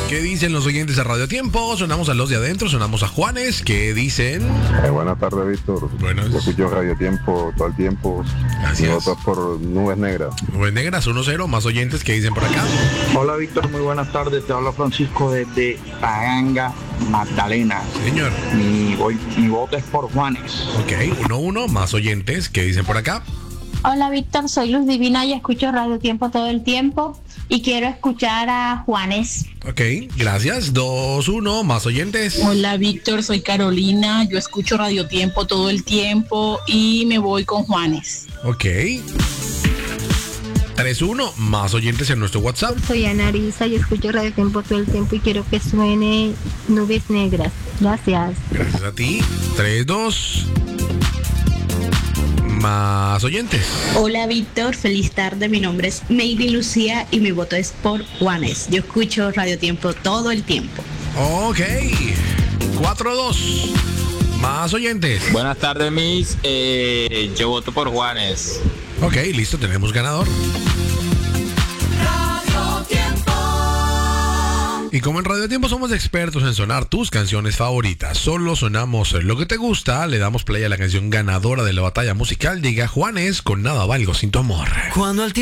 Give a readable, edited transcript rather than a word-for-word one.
¿Qué dicen los oyentes de Radio Tiempo? Sonamos a los de adentro, sonamos a Juanes. ¿Qué dicen? Buenas tardes, Víctor. Buenas. Yo escucho Radio Tiempo todo el tiempo. Gracias. Mi voto es por Nubes Negras. Nubes Negras 1-0, más oyentes. ¿Qué dicen por acá? Hola, Víctor, muy buenas tardes. Te habla Francisco desde Paganga, Magdalena. Señor. Mi voto es por Juanes. Ok, 1-1, más oyentes. ¿Qué dicen por acá? Hola, Víctor, soy Luz Divina y escucho Radio Tiempo todo el tiempo y quiero escuchar a Juanes. Ok, gracias. 2-1, más oyentes. Hola, Víctor, soy Carolina, yo escucho Radio Tiempo todo el tiempo y me voy con Juanes. Ok. 3-1, más oyentes en nuestro WhatsApp. Soy Ana Arisa y escucho Radio Tiempo todo el tiempo y quiero que suene Nubes Negras. Gracias. Gracias a ti. 3-2. Más oyentes. Hola, Víctor, feliz tarde. Mi nombre es Maybe Lucía y mi voto es por Juanes. Yo escucho Radio Tiempo todo el tiempo. Ok. 4-2. Más oyentes. Buenas tardes, Miss. Yo voto por Juanes. Ok, listo, tenemos ganador. Y como en Radio Tiempo somos expertos en sonar tus canciones favoritas, solo sonamos lo que te gusta, le damos play a la canción ganadora de la batalla musical. Diga Juanes con Nada Valgo Sin Tu Amor. Cuando el